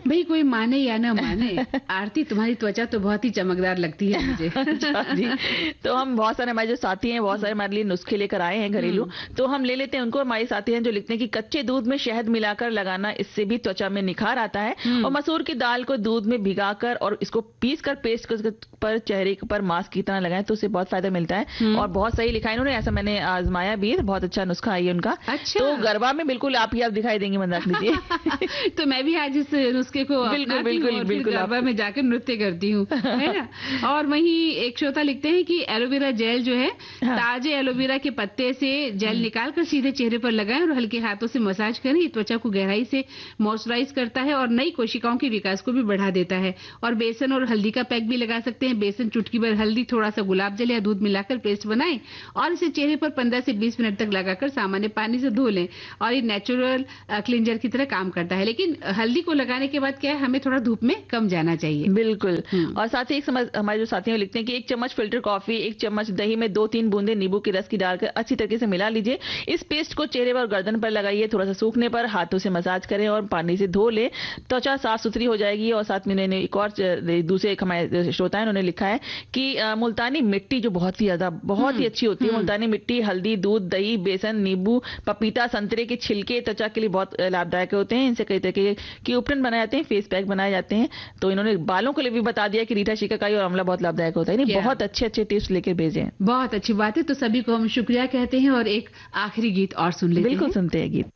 भाई कोई माने या ना माने, आरती तुम्हारी त्वचा तो बहुत ही चमकदार लगती है मुझे। अच्छा जी। तो हम बहुत सारे हमारे जो साथी हैं, बहुत सारे हमारे लिए नुस्खे लेकर आए हैं घरेलू, तो हम ले लेते हैं उनको। हमारे साथी हैं जो लिखते हैं कि कच्चे दूध में शहद मिलाकर लगाना, इससे भी त्वचा में निखार आता है। और मसूर की दाल को दूध में भिगाकर और इसको पीस कर पेस्ट पर चेहरे पर मास्क की तरह लगाएं तो उससे बहुत फायदा मिलता है। और बहुत सही लिखा है इन्होंने, ऐसा मैंने आजमाया भी, बहुत अच्छा नुस्खा है उनका। अच्छा। तो गरबा में बिल्कुल आप दिखाई देंगी मंदाकिनी जी। तो मैं भी आज इस नुस्खे को बिल्कुल बिल्कुल बिल्कुल गरबा में जाकर नृत्य करती हूँ, है ना। और वहीं एक श्रोता लिखते हैं कि एलोवेरा जेल जो है, ताजे एलोवेरा के पत्ते से जेल निकाल कर सीधे चेहरे पर लगाएं और हल्के हाथों से मसाज करें। ये त्वचा को गहराई से मॉइस्चराइज करता है और नई कोशिकाओं के विकास को भी बढ़ा देता है। और बेसन और हल्दी का पैक भी लगा सकते हैं। बेसन, चुटकी भर हल्दी, थोड़ा सा गुलाब जल या दूध मिलाकर पेस्ट बनाएं और इसे चेहरे पर 15 से 20 मिनट तक लगाकर सामान्य पानी से धो लें। और ये नेचुरल क्लींजर की तरह काम करता है। लेकिन हल्दी को लगाने के बाद क्या है, हमें थोड़ा धूप में कम जाना चाहिए। बिल्कुल। और साथ ही हमारे जो साथी हैं लिखते हैं कि 1 चम्मच फिल्टर कॉफी, 1 चम्मच दही में 2-3 बूंदे नींबू के रस की डालकर अच्छी तरीके से मिला लीजिए। इस पेस्ट को चेहरे पर और गर्दन पर लगाइए। थोड़ा सा सूखने पर हाथों से मसाज करें और पानी से धो ले। त्वचा साफ सुथरी हो जाएगी। और साथ में इन्होंने एक और दूसरे एक हमारे श्रोता है, उन्होंने लिखा है कि मुल्तानी मिट्टी जो बहुत ही अच्छी होती है, मुल्तानी मिट्टी, हल्दी, दूध, दही, बेसन, नींबू, पपीता, संतरे के छिलके त्वचा के लिए बहुत लाभदायक होते हैं। इनसे कई तरह के उपटन बनाए जाते हैं, फेस पैक बनाए जाते हैं। तो इन्होंने बालों के लिए भी बता दिया कि रीठा शिकाकाई और आंवला बहुत लाभदायक होता है। बहुत अच्छे टिप्स लेकर भेजे हैं। बहुत अच्छी बात है। तो सभी को हम शुक्रिया कहते हैं और एक आखिरी गीत और सुन लेते हैं। बिल्कुल सुनते हैं गीत।